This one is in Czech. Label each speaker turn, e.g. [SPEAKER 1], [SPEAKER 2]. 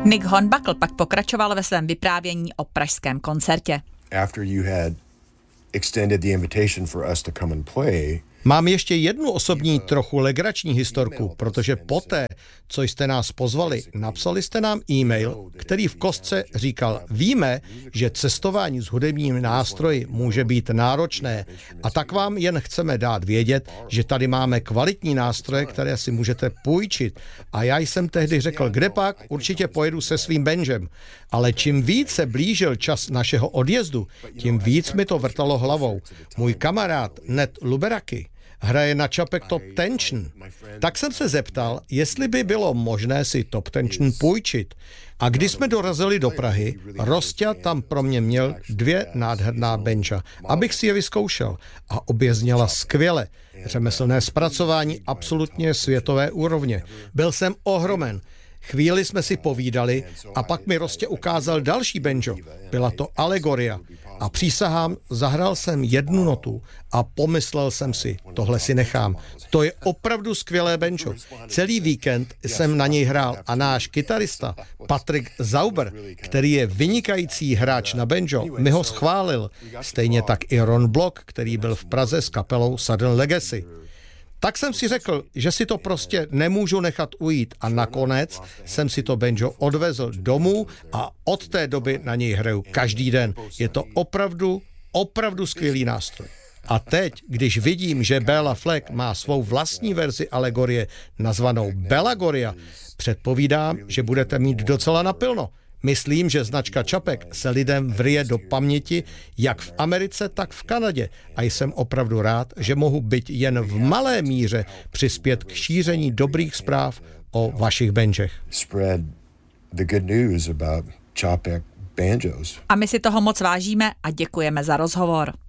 [SPEAKER 1] Nick Hornbuckle pak pokračoval ve svém vyprávění o pražském koncertě.
[SPEAKER 2] After you had extended the invitation for us to come and play.
[SPEAKER 3] Mám ještě jednu osobní, trochu legrační historku, protože poté, co jste nás pozvali, napsali jste nám e-mail, který v kostce říkal: víme, že cestování s hudebními nástroji může být náročné, a tak vám jen chceme dát vědět, že tady máme kvalitní nástroje, které si můžete půjčit. A já jsem tehdy řekl, kde pak, určitě pojedu se svým banjem. Ale čím víc se blížil čas našeho odjezdu, tím víc mi to vrtalo hlavou. Můj kamarád Ned Luberaki hraje na Čapek Top Tension. Tak jsem se zeptal, jestli by bylo možné si Top Tension půjčit. A když jsme dorazili do Prahy, Rosťa tam pro mě měl 2 nádherná benča, abych si je vyzkoušel. A obě zněla skvěle. Řemeslné zpracování absolutně světové úrovně. Byl jsem ohromen. Chvíli jsme si povídali a pak mi Rostě ukázal další banjo. Byla to Alegoria. A přísahám, zahrál jsem 1 notu a pomyslel jsem si, tohle si nechám. To je opravdu skvělé banjo. Celý víkend jsem na něj hrál a náš kytarista Patrik Zauber, který je vynikající hráč na banjo, mi ho schválil. Stejně tak i Ron Block, který byl v Praze s kapelou Southern Legacy. Tak jsem si řekl, že si to prostě nemůžu nechat ujít, a nakonec jsem si to banjo odvezl domů a od té doby na něj hraju každý den. Je to opravdu skvělý nástroj. A teď, když vidím, že Béla Fleck má svou vlastní verzi Alegorie nazvanou Bellagoria, předpovídám, že budete mít docela napilno. Myslím, že značka Čapek se lidem vryje do paměti jak v Americe, tak v Kanadě, a jsem opravdu rád, že mohu byť jen v malé míře přispět k šíření dobrých zpráv o vašich banjech.
[SPEAKER 2] Spread the good news about Čapek banjos.
[SPEAKER 1] A my si toho moc vážíme a děkujeme za rozhovor.